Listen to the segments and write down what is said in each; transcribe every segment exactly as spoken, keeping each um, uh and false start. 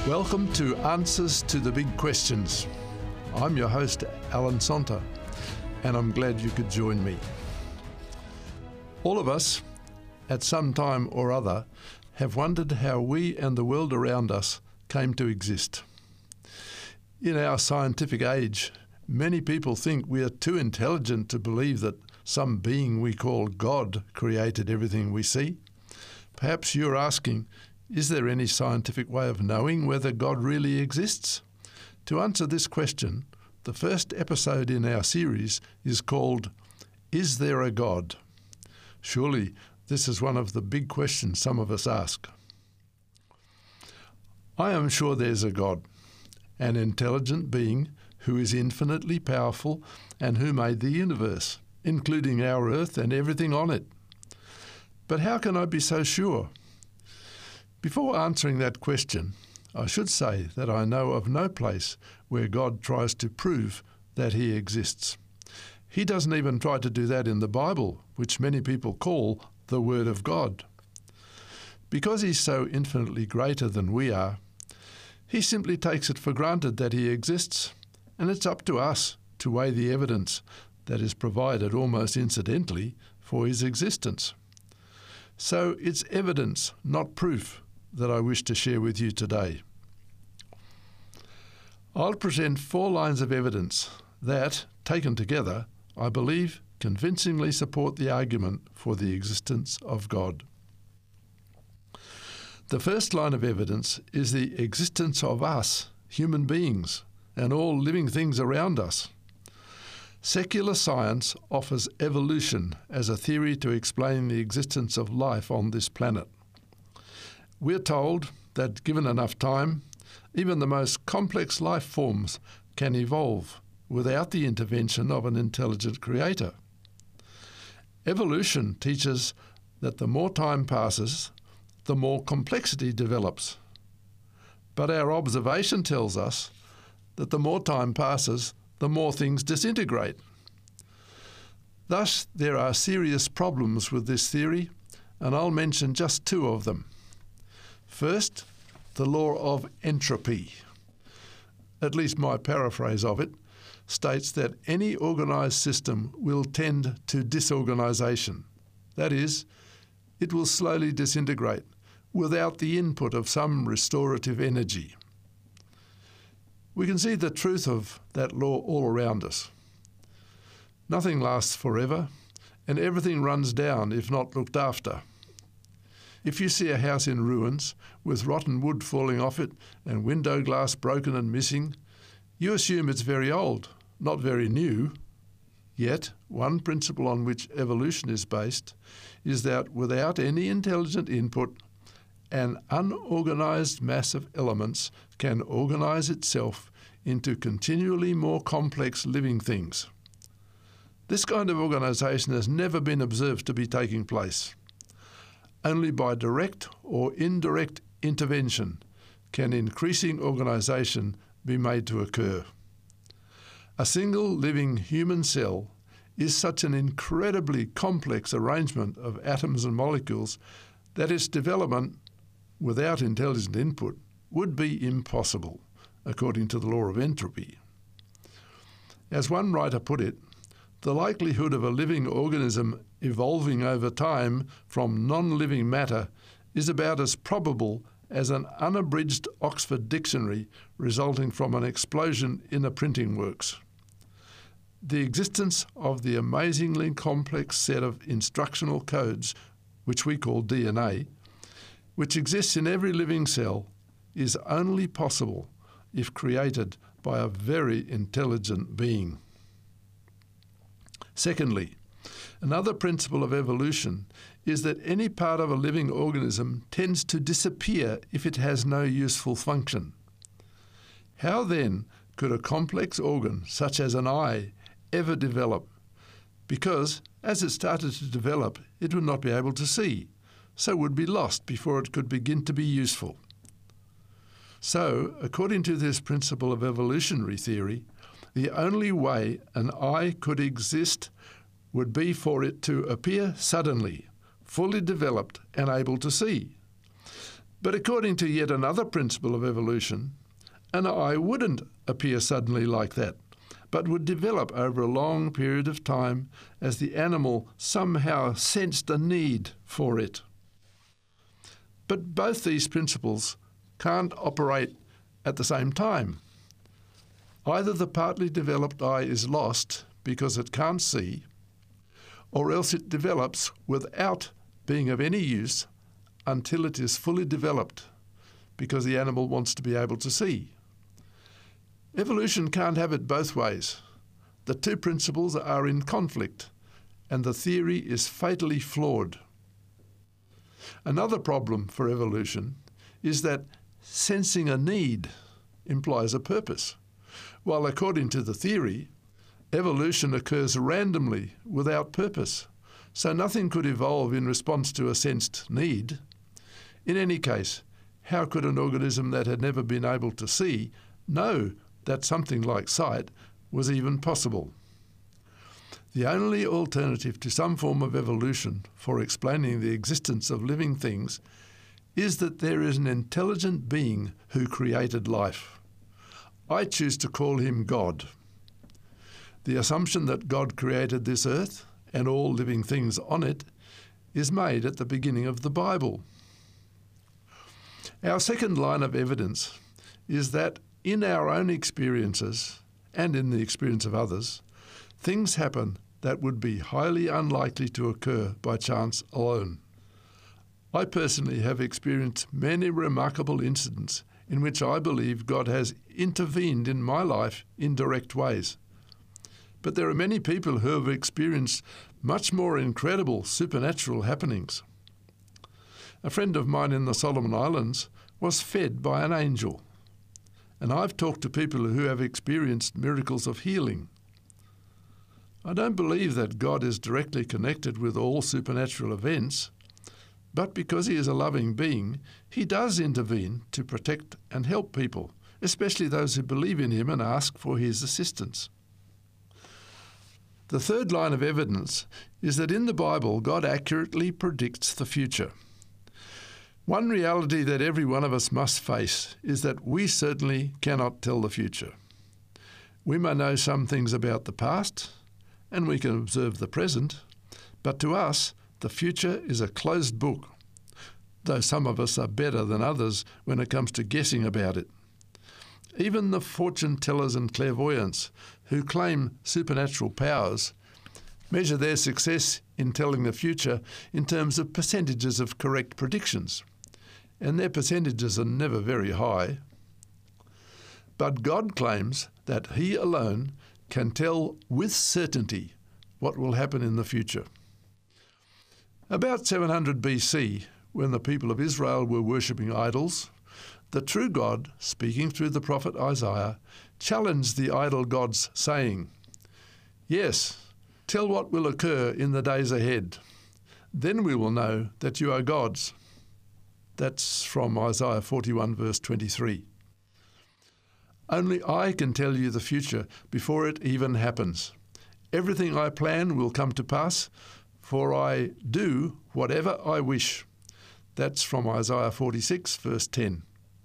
Welcome to Answers to the Big Questions. I'm your host, Alan Sonta, and I'm glad you could join me. All of us, at some time or other, have wondered how we and the world around us came to exist. In our scientific age, many people think we are too intelligent to believe that some being we call God created everything we see. Perhaps you're asking, is there any scientific way of knowing whether God really exists? To answer this question, the first episode in our series is called, Is There a God? Surely this is one of the big questions some of us ask. I am sure there's a God, an intelligent being who is infinitely powerful and who made the universe, including our earth and everything on it. But how can I be so sure? Before answering that question, I should say that I know of no place where God tries to prove that he exists. He doesn't even try to do that in the Bible, which many people call the Word of God. Because he's so infinitely greater than we are, he simply takes it for granted that he exists, and it's up to us to weigh the evidence that is provided almost incidentally for his existence. So it's evidence, not proof, that I wish to share with you today. I'll present four lines of evidence that, taken together, I believe convincingly support the argument for the existence of God. The first line of evidence is the existence of us, human beings, and all living things around us. Secular science offers evolution as a theory to explain the existence of life on this planet. We're told that given enough time, even the most complex life forms can evolve without the intervention of an intelligent creator. Evolution teaches that the more time passes, the more complexity develops. But our observation tells us that the more time passes, the more things disintegrate. Thus, there are serious problems with this theory, and I'll mention just two of them. First, the law of entropy. At least my paraphrase of it states that any organised system will tend to disorganisation. That is, it will slowly disintegrate without the input of some restorative energy. We can see the truth of that law all around us. Nothing lasts forever, and everything runs down if not looked after. If you see a house in ruins, with rotten wood falling off it and window glass broken and missing, you assume it's very old, not very new. Yet, one principle on which evolution is based is that without any intelligent input, an unorganised mass of elements can organise itself into continually more complex living things. This kind of organisation has never been observed to be taking place. Only by direct or indirect intervention can increasing organisation be made to occur. A single living human cell is such an incredibly complex arrangement of atoms and molecules that its development, without intelligent input, would be impossible, according to the law of entropy. As one writer put it, the likelihood of a living organism evolving over time from non-living matter is about as probable as an unabridged Oxford dictionary resulting from an explosion in a printing works. The existence of the amazingly complex set of instructional codes, which we call D N A, which exists in every living cell, is only possible if created by a very intelligent being. Secondly, another principle of evolution is that any part of a living organism tends to disappear if it has no useful function. How then could a complex organ, such as an eye, ever develop? Because, as it started to develop, it would not be able to see, so would be lost before it could begin to be useful. So, according to this principle of evolutionary theory, the only way an eye could exist would be for it to appear suddenly, fully developed and able to see. But according to yet another principle of evolution, an eye wouldn't appear suddenly like that, but would develop over a long period of time as the animal somehow sensed a need for it. But both these principles can't operate at the same time. Either the partly developed eye is lost because it can't see, or else it develops without being of any use until it is fully developed, because the animal wants to be able to see. Evolution can't have it both ways. The two principles are in conflict, and the theory is fatally flawed. Another problem for evolution is that sensing a need implies a purpose, while according to the theory, evolution occurs randomly without purpose, so nothing could evolve in response to a sensed need. In any case, how could an organism that had never been able to see know that something like sight was even possible? The only alternative to some form of evolution for explaining the existence of living things is that there is an intelligent being who created life. I choose to call him God. The assumption that God created this earth and all living things on it is made at the beginning of the Bible. Our second line of evidence is that in our own experiences and in the experience of others, things happen that would be highly unlikely to occur by chance alone. I personally have experienced many remarkable incidents in which I believe God has intervened in my life in direct ways. But there are many people who have experienced much more incredible supernatural happenings. A friend of mine in the Solomon Islands was fed by an angel, and I've talked to people who have experienced miracles of healing. I don't believe that God is directly connected with all supernatural events, but because he is a loving being, he does intervene to protect and help people, especially those who believe in him and ask for his assistance. The third line of evidence is that in the Bible, God accurately predicts the future. One reality that every one of us must face is that we certainly cannot tell the future. We may know some things about the past, and we can observe the present, but to us, the future is a closed book, though some of us are better than others when it comes to guessing about it. Even the fortune tellers and clairvoyants who claim supernatural powers measure their success in telling the future in terms of percentages of correct predictions, and their percentages are never very high. But God claims that he alone can tell with certainty what will happen in the future. About seven hundred B C, when the people of Israel were worshipping idols, the true God, speaking through the prophet Isaiah, challenged the idol gods, saying, "Yes, tell what will occur in the days ahead. Then we will know that you are gods." That's from Isaiah forty-one, verse twenty-three. Only I can tell you the future before it even happens. Everything I plan will come to pass, for I do whatever I wish. That's from Isaiah forty-six, verse ten.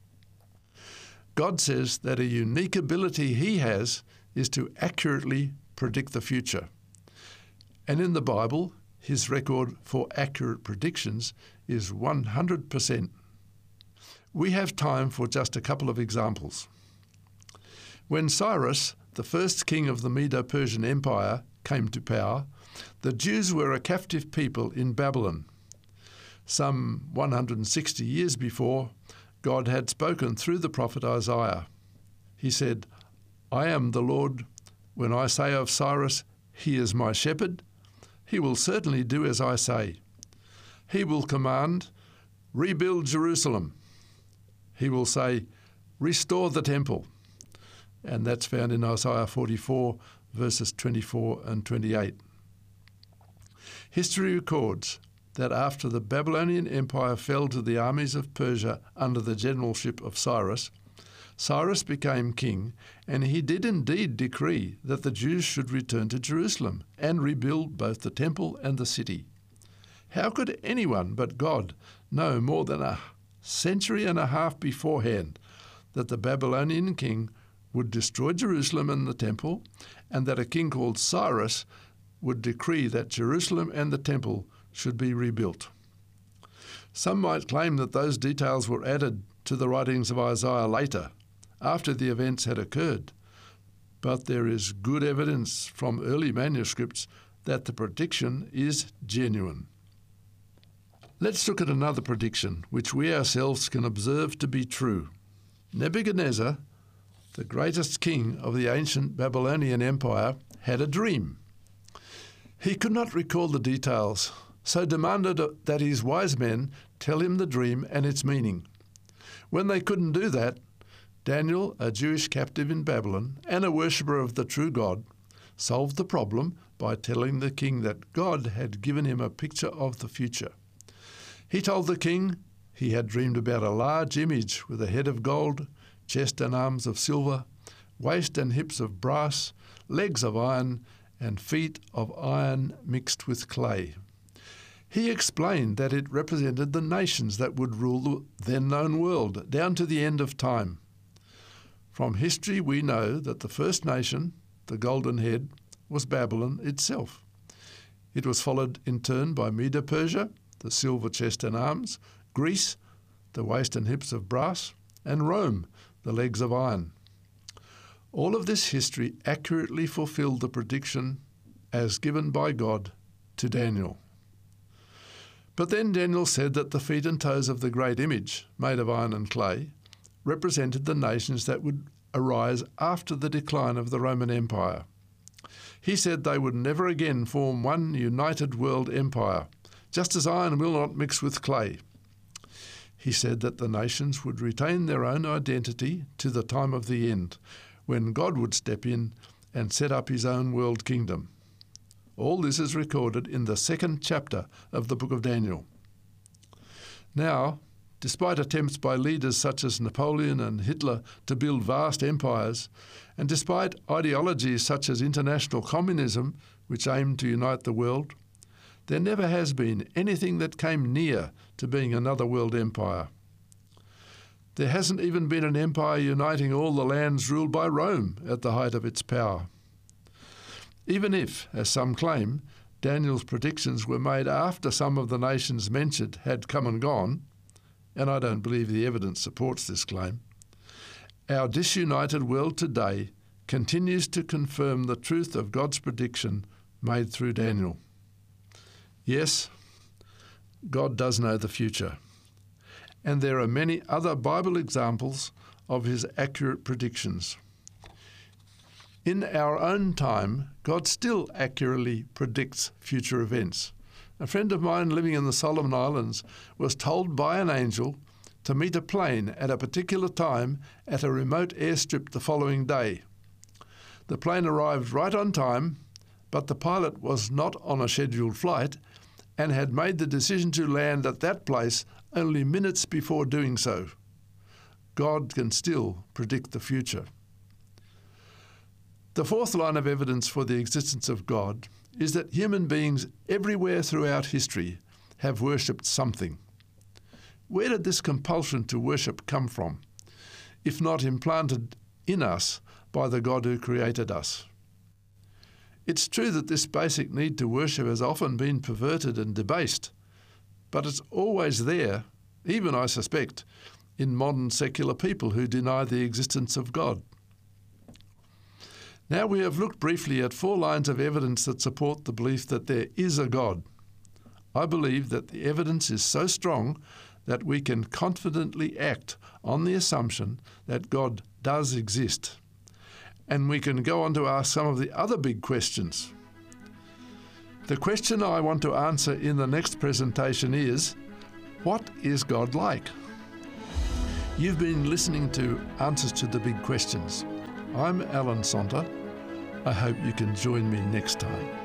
God says that a unique ability he has is to accurately predict the future. And in the Bible, his record for accurate predictions is one hundred percent. We have time for just a couple of examples. When Cyrus, the first king of the Medo-Persian Empire, came to power, the Jews were a captive people in Babylon. Some one hundred sixty years before, God had spoken through the prophet Isaiah. He said, "I am the Lord. When I say of Cyrus, he is my shepherd, he will certainly do as I say. He will command, rebuild Jerusalem. He will say, restore the temple." And that's found in Isaiah forty-four, verses twenty-four and twenty-eight. History records that after the Babylonian Empire fell to the armies of Persia under the generalship of Cyrus, Cyrus became king, and he did indeed decree that the Jews should return to Jerusalem and rebuild both the temple and the city. How could anyone but God know more than a century and a half beforehand, that the Babylonian king would destroy Jerusalem and the temple, and that a king called Cyrus would decree that Jerusalem and the temple should be rebuilt. Some might claim that those details were added to the writings of Isaiah later, after the events had occurred, but there is good evidence from early manuscripts that the prediction is genuine. Let's look at another prediction, which we ourselves can observe to be true. Nebuchadnezzar, the greatest king of the ancient Babylonian Empire, had a dream. He could not recall the details, so demanded that his wise men tell him the dream and its meaning. When they couldn't do that, Daniel, a Jewish captive in Babylon and a worshipper of the true God, solved the problem by telling the king that God had given him a picture of the future. He told the king he had dreamed about a large image with a head of gold, chest and arms of silver, waist and hips of brass, legs of iron, and feet of iron mixed with clay. He explained that it represented the nations that would rule the then-known world down to the end of time. From history we know that the first nation, the Golden Head, was Babylon itself. It was followed in turn by Medo-Persia, the silver chest and arms, Greece, the waist and hips of brass, and Rome, the legs of iron. All of this history accurately fulfilled the prediction as given by God to Daniel. But then Daniel said that the feet and toes of the great image, made of iron and clay, represented the nations that would arise after the decline of the Roman Empire. He said they would never again form one united world empire, just as iron will not mix with clay. He said that the nations would retain their own identity to the time of the end, when God would step in and set up his own world kingdom. All this is recorded in the second chapter of the book of Daniel. Now, despite attempts by leaders such as Napoleon and Hitler to build vast empires, and despite ideologies such as international communism, which aimed to unite the world, there never has been anything that came near to being another world empire. There hasn't even been an empire uniting all the lands ruled by Rome at the height of its power. Even if, as some claim, Daniel's predictions were made after some of the nations mentioned had come and gone, and I don't believe the evidence supports this claim, our disunited world today continues to confirm the truth of God's prediction made through Daniel. Yes, God does know the future, and there are many other Bible examples of his accurate predictions. In our own time, God still accurately predicts future events. A friend of mine living in the Solomon Islands was told by an angel to meet a plane at a particular time at a remote airstrip the following day. The plane arrived right on time, but the pilot was not on a scheduled flight and had made the decision to land at that place only minutes before doing so. God can still predict the future. The fourth line of evidence for the existence of God is that human beings everywhere throughout history have worshipped something. Where did this compulsion to worship come from, if not implanted in us by the God who created us? It's true that this basic need to worship has often been perverted and debased, but it's always there, even, I suspect, in modern secular people who deny the existence of God. Now we have looked briefly at four lines of evidence that support the belief that there is a God. I believe that the evidence is so strong that we can confidently act on the assumption that God does exist. And we can go on to ask some of the other big questions. The question I want to answer in the next presentation is, what is God like? You've been listening to Answers to the Big Questions. I'm Alan Sonter. I hope you can join me next time.